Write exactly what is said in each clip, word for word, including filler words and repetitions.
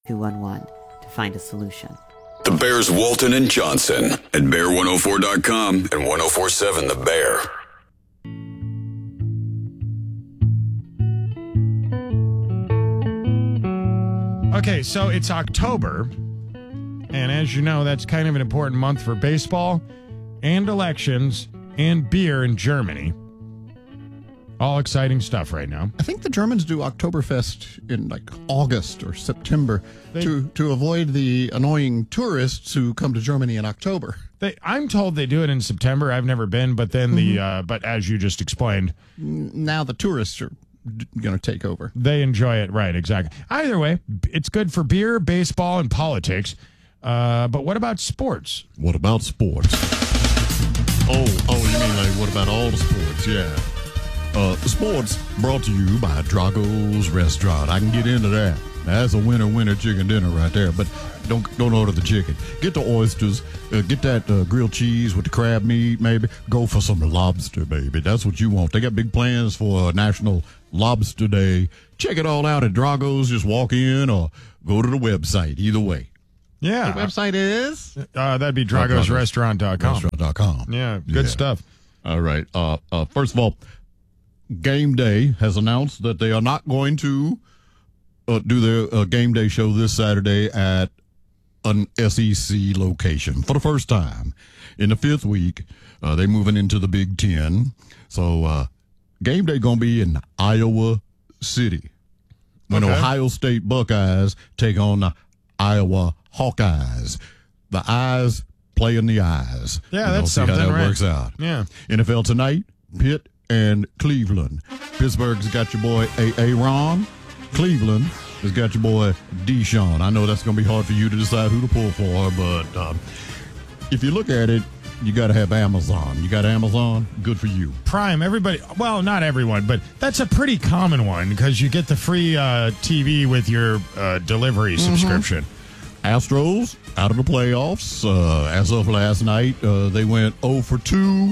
two one one to find a solution. The Bears Walton and Johnson at bear one oh four dot com and one oh four point seven The Bear. Okay, so it's October, and as you know, that's kind of an important month for baseball and elections and beer in Germany. All exciting stuff right now. I think the Germans do Oktoberfest in like August or September they, to, to avoid the annoying tourists who come to Germany in October. They, I'm told they do it in September. I've never been, but then the mm-hmm. uh, but as you just explained, now the tourists are going to take over. They enjoy it, right? Exactly. Either way, it's good for beer, baseball, and politics. Uh, but what about sports? What about sports? Oh, oh, you mean like what about all the sports? Yeah. Uh, sports brought to you by Drago's Restaurant. I can get into that. That's a winner, winner chicken dinner right there. But don't don't order the chicken. Get the oysters. Uh, get that uh, grilled cheese with the crab meat, maybe. Go for some lobster, baby. That's what you want. They got big plans for National Lobster Day. Check it all out at Drago's. Just walk in or go to the website. Either way. Yeah. The website is? Uh, that'd be dragos restaurant dot com. Restaurant dot com. Yeah, good yeah. stuff. All right. Uh, uh, first of all, Game Day has announced that they are not going to uh, do their uh, Game Day show this Saturday at an S E C location for the first time. In the fifth week, uh, they're moving into the Big Ten. So uh, Game Day going to be in Iowa City when okay. Ohio State Buckeyes take on the Iowa Hawkeyes. The eyes playing the eyes. Yeah, you that's know, see something, how that right? works out. Yeah. N F L tonight, Pitt and Cleveland. Pittsburgh's got your boy A A. Ron. Cleveland has got your boy Deshaun. I know that's going to be hard for you to decide who to pull for, but um, if you look at it, you got to have Amazon. You got Amazon? Good for you. Prime, everybody. Well, not everyone, but that's a pretty common one because you get the free uh, T V with your uh, delivery mm-hmm. subscription. Astros out of the playoffs. Uh, as of last night, uh, they went oh for two.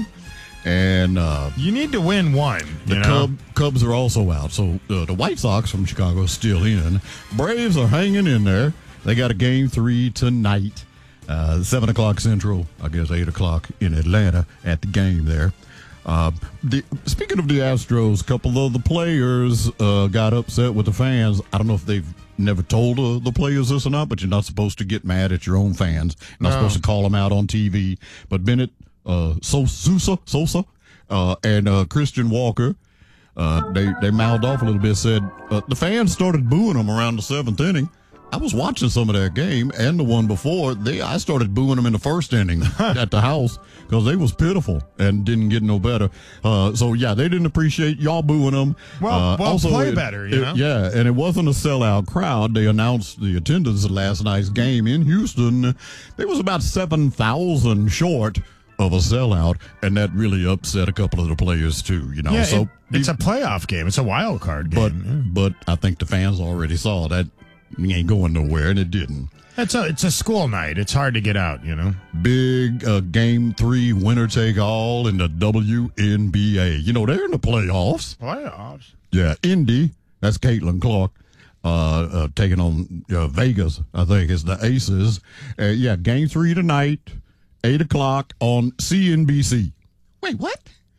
And uh, you need to win one. The you know? Cub, Cubs are also out. So uh, the White Sox from Chicago are still in. Braves are hanging in there. They got a game three tonight, uh, seven o'clock Central, I guess eight o'clock in Atlanta at the game there. Uh, the, speaking of the Astros, a couple of the players uh, got upset with the fans. I don't know if they've never told uh, the players this or not, but you're not supposed to get mad at your own fans. You're not no. supposed to call them out on T V. But Bennett Uh, Sosa, Sosa, uh, and uh, Christian Walker, uh, they they mouthed off a little bit. Said uh, the fans started booing them around the seventh inning. I was watching some of that game and the one before. They I started booing them in the first inning at the house because they was pitiful and didn't get no better. Uh, so yeah, they didn't appreciate y'all booing them. Well, uh, well also, play it, better, you it, know. Yeah, and it wasn't a sellout crowd. They announced the attendance of last night's game in Houston. There was about seven thousand short of a sellout, and that really upset a couple of the players too, you know. Yeah, so it, it's a playoff game. It's a wild card game. But yeah. but I think the fans already saw that he ain't going nowhere, and it didn't. It's a it's a school night. It's hard to get out, you know. Big uh, game three winner take all in the W N B A. You know they're in the playoffs. Playoffs. Yeah, Indy. That's Caitlin Clark. Uh, uh, taking on uh, Vegas. I think is the Aces. Uh, yeah, game three tonight. Eight o'clock on C N B C. Wait, what?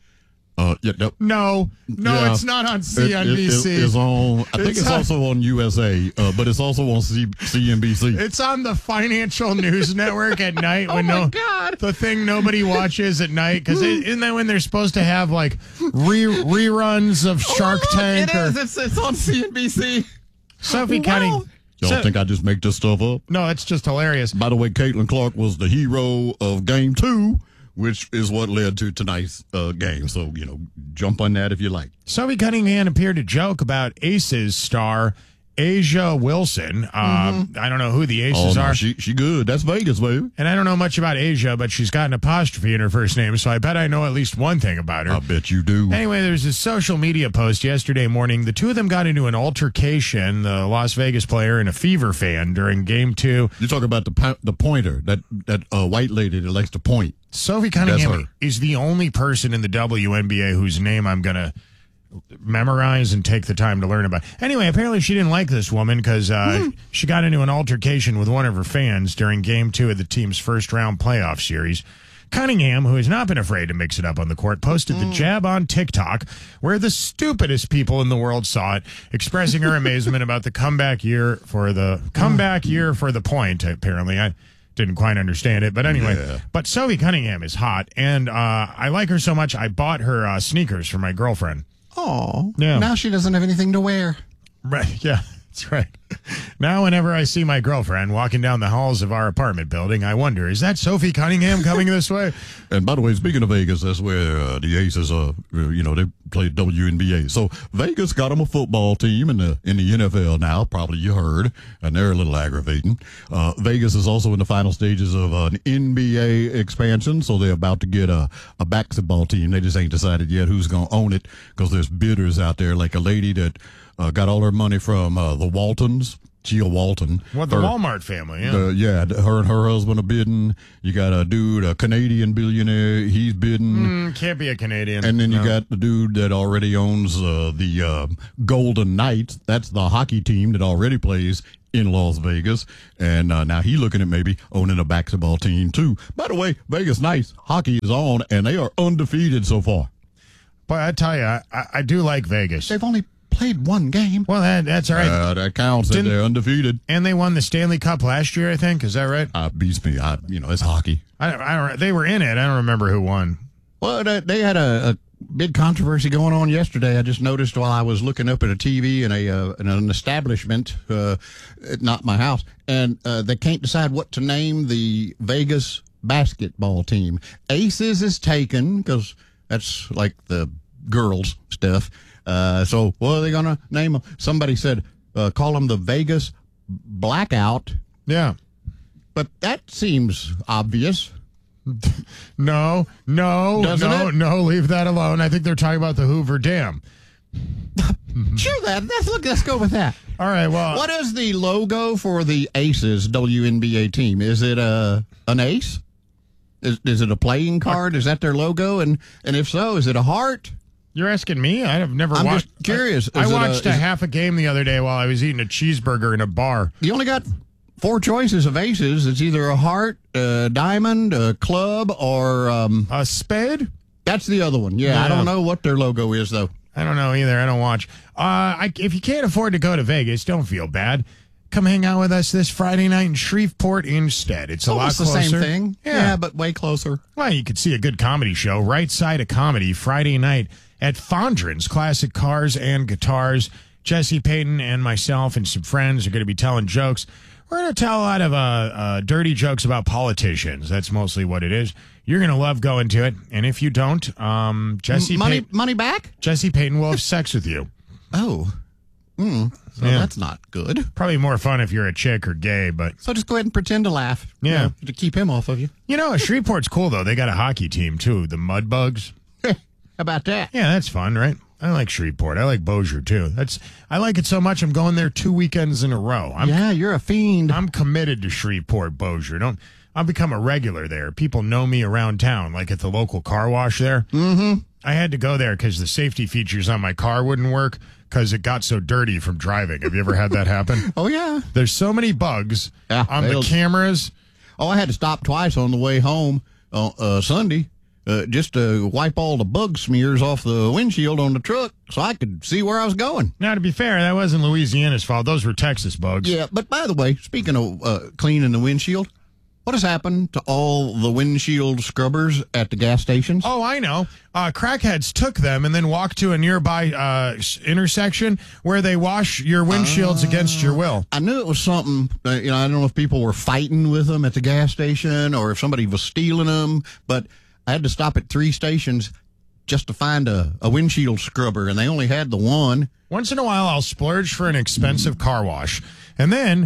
Uh, yeah, no, no, no yeah, it's not on C N B C. It, it, it's on. I think it's, it's on, also on U S A, uh, but it's also on C- CNBC. It's on the Financial News Network at night. When oh my no, God! The thing nobody watches at night because isn't that when they're supposed to have like re- reruns of Shark oh, Tank? It or, is. It's, it's on C N B C. Sophie wow. Cunningham. Y'all so, think I just make this stuff up? No, it's just hilarious. By the way, Caitlin Clark was the hero of game two, which is what led to tonight's uh, game. So, you know, jump on that if you like. Sophie Cunningham appeared to joke about Aces star Asia Wilson. Uh, mm-hmm. I don't know who the Aces oh, no, are. She she good. That's Vegas, baby. And I don't know much about Asia, but she's got an apostrophe in her first name, so I bet I know at least one thing about her. I bet you do. Anyway, there's a social media post yesterday morning. The two of them got into an altercation, the Las Vegas player and a Fever fan, during game two. You're talking about the po- the pointer, that, that uh, white lady that likes to point. Sophie Cunningham is the only person in the W N B A whose name I'm going to memorize and take the time to learn about. Anyway, apparently she didn't like this woman because uh, mm. she got into an altercation with one of her fans during game two of the team's first round playoff series. Cunningham, who has not been afraid to mix it up on the court, posted mm. the jab on TikTok, where the stupidest people in the world saw it, expressing her amazement about the comeback year for the comeback mm. year for the point. Apparently, I didn't quite understand it, but anyway. Yeah. But Sophie Cunningham is hot, and uh, I like her so much. I bought her uh, sneakers for my girlfriend. Oh, yeah. Now she doesn't have anything to wear. Right? Yeah, that's right. Now, whenever I see my girlfriend walking down the halls of our apartment building, I wonder, is that Sophie Cunningham coming this way? And by the way, speaking of Vegas, that's where uh, the Aces, uh, you know, they play W N B A. So Vegas got them a football team in the in the N F L now. Probably you heard, and they're a little aggravating. Uh, Vegas is also in the final stages of an N B A expansion, so they're about to get a a basketball team. They just ain't decided yet who's going to own it because there's bidders out there, like a lady that uh, got all her money from uh, the Waltons. Gia Walton. What, the her, Walmart family, yeah. The, yeah, her and her husband are bidding. You got a dude, a Canadian billionaire, he's bidding. Mm, can't be a Canadian. And then no. you got the dude that already owns uh, the uh, Golden Knights. That's the hockey team that already plays in Las Vegas. And uh, now he's looking at maybe owning a basketball team, too. By the way, Vegas Knights hockey is on, and they are undefeated so far. But I tell you, I, I do like Vegas. They've only played one game. Well, that, that's all right. Uh, that counts. That they're undefeated. And they won the Stanley Cup last year, I think. Is that right? Uh, beats me. I, you know, it's hockey. I don't, I don't. They were in it. I don't remember who won. Well, they had a, a big controversy going on yesterday. I just noticed while I was looking up at a T V in a uh, in an establishment, uh, not my house, and uh, they can't decide what to name the Vegas basketball team. Aces is taken because that's like the girls stuff. Uh, so what are they going to name them? Somebody said, uh, call them the Vegas Blackout. Yeah. But that seems obvious. No, no, Doesn't no, it? no, leave that alone. I think they're talking about the Hoover Dam. Sure, that. Let's, look, let's go with that. All right, well. What is the logo for the Aces W N B A team? Is it a, an ace? Is, is it a playing card? Is that their logo? And, and if so, is it a heart? You're asking me? I have never I'm watched. just curious. I, I Is it watched a, a is half a game the other day while I was eating a cheeseburger in a bar. You only got four choices of aces. It's either a heart, a diamond, a club, or um, a spade. That's the other one. Yeah, yeah, I don't know what their logo is though. I don't know either. I don't watch. Uh, I, if you can't afford to go to Vegas, don't feel bad. Come hang out with us this Friday night in Shreveport instead. It's a lot closer. closer. The same thing. Yeah. yeah, but way closer. Well, you could see a good comedy show, Right Side of Comedy, Friday night at Fondren's Classic Cars and Guitars. Jesse Payton and myself and some friends are going to be telling jokes. We're going to tell a lot of uh, uh, dirty jokes about politicians. That's mostly what it is. You're going to love going to it. And if you don't, um, Jesse money, Pay- money back? Jesse Payton will have sex with you. Oh. Mm. So yeah. That's not good. Probably more fun if you're a chick or gay, but... So just go ahead and pretend to laugh. Yeah. You know, to keep him off of you. You know, Shreveport's cool, though. They got a hockey team, too. The Mudbugs. How about that? Yeah, that's fun, right? I like Shreveport. I like Bossier, too. That's I like it so much, I'm going there two weekends in a row. I'm, yeah, you're a fiend. I'm committed to Shreveport, Bossier. Don't... I'll become a regular there. People know me around town, like at the local car wash there. Mm-hmm. I had to go there because the safety features on my car wouldn't work because it got so dirty from driving. Have you ever had that happen? Oh, yeah. There's so many bugs yeah, on the cameras. Oh, I had to stop twice on the way home on uh, Sunday uh, just to wipe all the bug smears off the windshield on the truck so I could see where I was going. Now, to be fair, that wasn't Louisiana's fault. Those were Texas bugs. Yeah, but by the way, speaking of uh, cleaning the windshield, what has happened to all the windshield scrubbers at the gas stations? Oh, I know. Uh, crackheads took them and then walked to a nearby uh, intersection where they wash your windshields uh, against your will. I knew it was something, uh, you know, I don't know if people were fighting with them at the gas station or if somebody was stealing them, but I had to stop at three stations just to find a, a windshield scrubber, and they only had the one. Once in a while, I'll splurge for an expensive car wash. And then...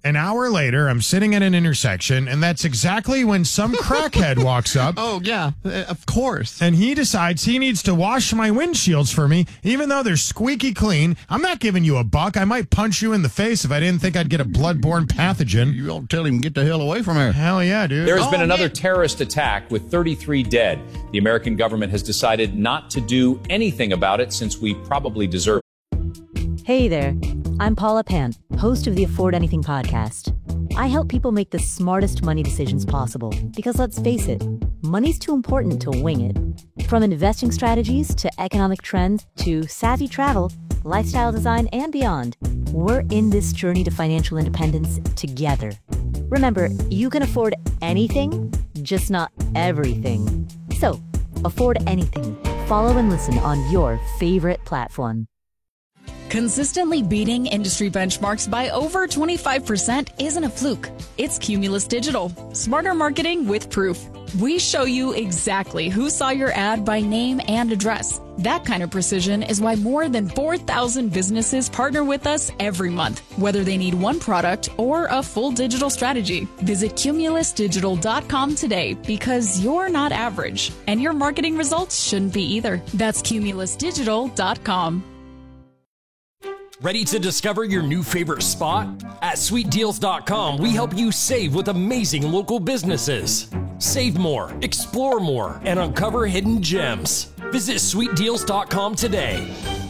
An hour later, I'm sitting at an intersection, and that's exactly when some crackhead walks up. Oh, yeah, uh, of course. And he decides he needs to wash my windshields for me, even though they're squeaky clean. I'm not giving you a buck. I might punch you in the face if I didn't think I'd get a bloodborne pathogen. You ought to tell him get the hell away from here. Hell yeah, dude. There has Oh, been another man. terrorist attack with thirty-three dead. The American government has decided not to do anything about it since we probably deserve. Hey there, I'm Paula Pant, host of the Afford Anything podcast. I help people make the smartest money decisions possible because let's face it, money's too important to wing it. From investing strategies to economic trends to savvy travel, lifestyle design, and beyond, we're in this journey to financial independence together. Remember, you can afford anything, just not everything. So, afford anything. Follow and listen on your favorite platform. Consistently beating industry benchmarks by over twenty-five percent isn't a fluke. It's Cumulus Digital. Smarter marketing with proof. We show you exactly who saw your ad by name and address. That kind of precision is why more than four thousand businesses partner with us every month, whether they need one product or a full digital strategy. Visit cumulus digital dot com today because you're not average, and your marketing results shouldn't be either. That's cumulus digital dot com. Ready to discover your new favorite spot? At sweet deals dot com, we help you save with amazing local businesses. Save more, explore more, and uncover hidden gems. Visit sweet deals dot com today.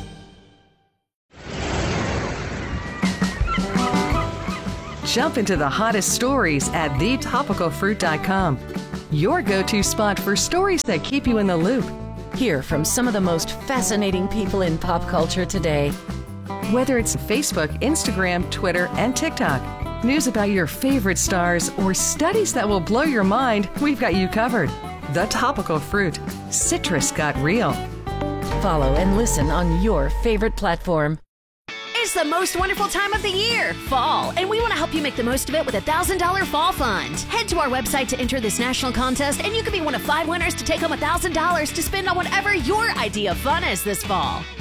Jump into the hottest stories at the topical fruit dot com. Your go-to spot for stories that keep you in the loop. Hear from some of the most fascinating people in pop culture today. Whether it's Facebook, Instagram, Twitter, and TikTok, news about your favorite stars, or studies that will blow your mind, we've got you covered. The Topical Fruit. Citrus got real. Follow and listen on your favorite platform. It's the most wonderful time of the year, fall, and we want to help you make the most of it with a one thousand dollars Fall Fund. Head to our website to enter this national contest, and you could be one of five winners to take home one thousand dollars to spend on whatever your idea of fun is this fall.